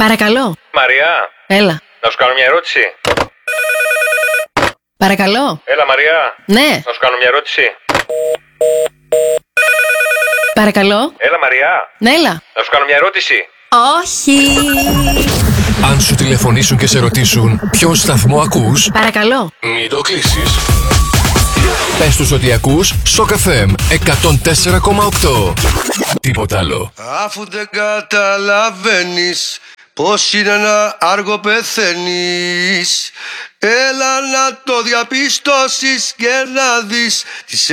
Παρακαλώ. Μαριά. Έλα. Να σου κάνω μια ερώτηση. Παρακαλώ. Έλα, Μαριά. Ναι. Να σου κάνω μια ερώτηση. Παρακαλώ. Έλα, Μαριά. Ναι, έλα. Να σου κάνω μια ερώτηση. Όχι. Αν σου τηλεφωνήσουν και σε ρωτήσουν ποιον σταθμό ακούς, Παρακαλώ. μην το κλείσεις. Πες τους ότι ακούς Shock FM 104,8. Τίποτα άλλο. Αφού δεν καταλαβαίνεις πως είναι να άργο πεθαίνεις, έλα να το διαπιστώσεις και να δεις τις